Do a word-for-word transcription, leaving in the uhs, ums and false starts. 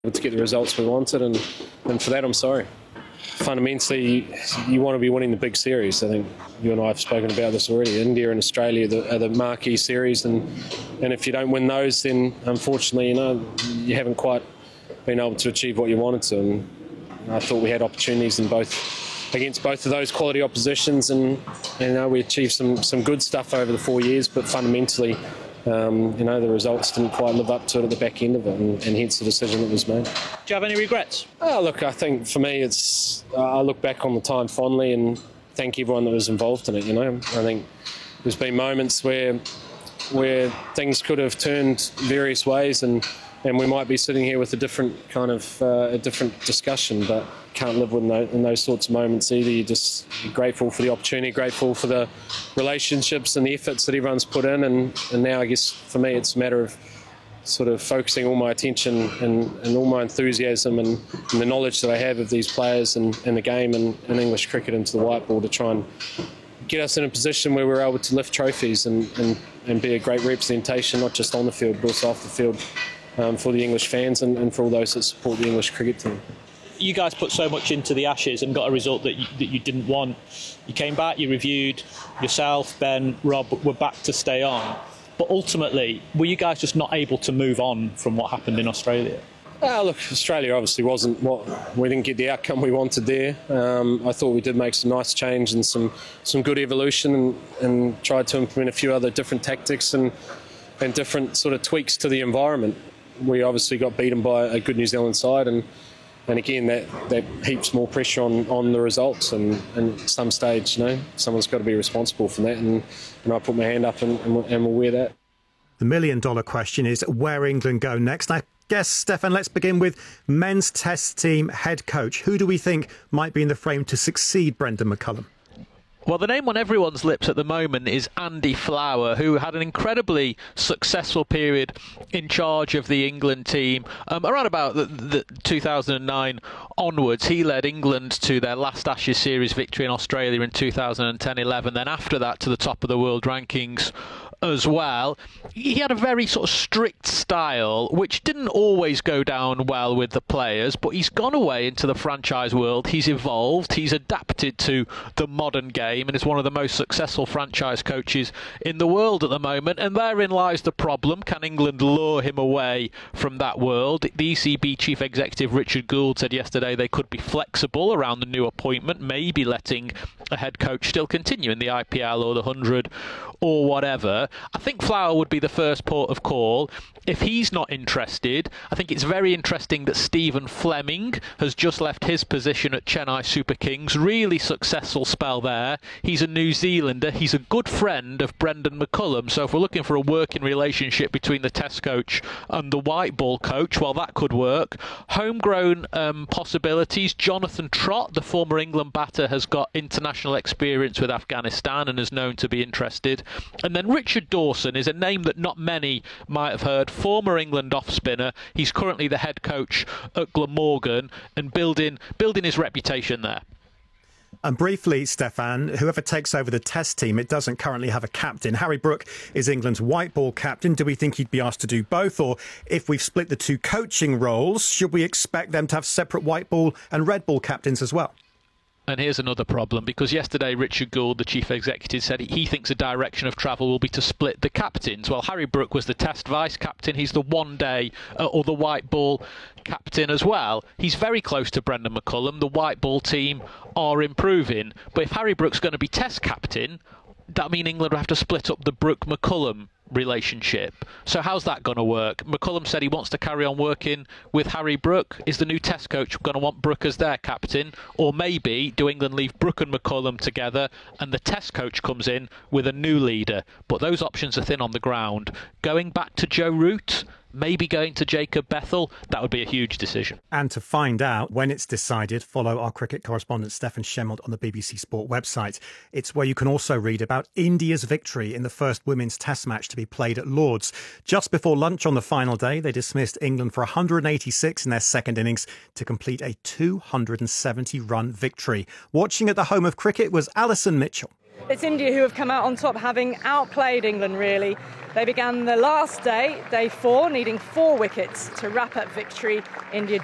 to get the results we wanted, and, and for that I'm sorry. Fundamentally, you want to be winning the big series. I think you and I have spoken about this already. India and Australia are the, are the marquee series, and, and if you don't win those, then unfortunately, you know, you haven't quite been able to achieve what you wanted to. And I thought we had opportunities in both against both of those quality oppositions, and you know, we achieved some some good stuff over the four years, but fundamentally, Um, you know, the results didn't quite live up to it at the back end of it, and, and hence the decision that was made. Do you have any regrets? Oh, look, I think for me, it's uh, I look back on the time fondly and thank everyone that was involved in it. You know, I think there's been moments where where things could have turned various ways, and, and we might be sitting here with a different kind of uh, a different discussion, but can't live with no, in those sorts of moments either. You're just you're grateful for the opportunity, grateful for the relationships and the efforts that everyone's put in, and, and now I guess for me it's a matter of sort of focusing all my attention and, and all my enthusiasm and, and the knowledge that I have of these players and, and the game and, and English cricket into the white ball to try and get us in a position where we're able to lift trophies and, and, and be a great representation, not just on the field but also off the field, um, for the English fans and, and for all those that support the English cricket team. You guys put so much into the Ashes and got a result that you, that you didn't want. You came back, you reviewed, yourself, Ben, Rob were back to stay on. But ultimately, were you guys just not able to move on from what happened in Australia? Uh, look, Australia obviously wasn't what we didn't get the outcome we wanted there. Um, I thought we did make some nice change and some, some good evolution, and, and tried to implement a few other different tactics and, and different sort of tweaks to the environment. We obviously got beaten by a good New Zealand side, and And again, that, that heaps more pressure on, on the results, and, and at some stage, you know, someone's got to be responsible for that, and, and I put my hand up and, and, we'll, and we'll wear that. The million dollar question is where England go next. I guess, Stefan, let's begin with men's test team head coach. Who do we think might be in the frame to succeed Brendan McCullum? Well, the name on everyone's lips at the moment is Andy Flower, who had an incredibly successful period in charge of the England team. Um, around about the, the two thousand nine onwards, he led England to their last Ashes series victory in Australia in two thousand ten eleven. Then after that, to the top of the world rankings as well. He had a very sort of strict style, which didn't always go down well with the players, but he's gone away into the franchise world. He's evolved, he's adapted to the modern game, and is one of the most successful franchise coaches in the world at the moment. And therein lies the problem. Can England lure him away from that world? The E C B chief executive Richard Gould said yesterday they could be flexible around the new appointment, maybe letting a head coach still continue in the I P L or the Hundred or whatever. I think Flower would be the first port of call. If he's not interested, I think it's very interesting that Stephen Fleming has just left his position at Chennai Super Kings. Really successful spell there. He's a New Zealander. He's a good friend of Brendan McCullum. So if we're looking for a working relationship between the Test coach and the white ball coach, well, that could work. Homegrown um, possibilities. Jonathan Trott, the former England batter, has got international experience with Afghanistan and is known to be interested. And then Richard Dawson is a name that not many might have heard. Former England off-spinner. He's currently the head coach at Glamorgan and building building his reputation there. And briefly, Stefan, whoever takes over the Test team, it doesn't currently have a captain. Harry Brook is England's white ball captain. Do we think he'd be asked to do both? Or if we've split the two coaching roles, should we expect them to have separate white ball and red ball captains as well? And here's another problem, because yesterday Richard Gould, the chief executive, said he thinks a direction of travel will be to split the captains. Well, Harry Brook was the Test vice-captain. He's the one-day uh, or the white ball captain as well. He's very close to Brendan McCullum. The white ball team are improving. But if Harry Brook's going to be Test captain, that means England will have to split up the Brook-McCullum relationship. So how's that going to work? McCullum said he wants to carry on working with Harry Brook. Is the new Test coach going to want Brook as their captain? Or maybe do England leave Brook and McCullum together and the Test coach comes in with a new leader? But those options are thin on the ground. Going back to Joe Root, maybe going to Jacob Bethel, that would be a huge decision. And to find out when it's decided, follow our cricket correspondent Stefan Shemmold on the B B C Sport website. It's where you can also read about India's victory in the first women's test match to be played at Lord's. Just before lunch on the final day, they dismissed England for one hundred eighty-six in their second innings to complete a two hundred seventy run victory. Watching at the home of cricket was Alison Mitchell. It's India who have come out on top, having outplayed England, really. They began the last day, day four, needing four wickets to wrap up victory. India